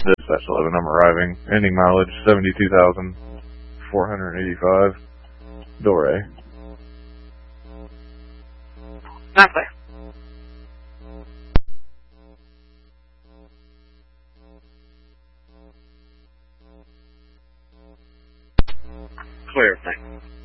Dispatch 11, I'm arriving. Ending mileage 72,485. Door A. Not clear. Clear, thanks.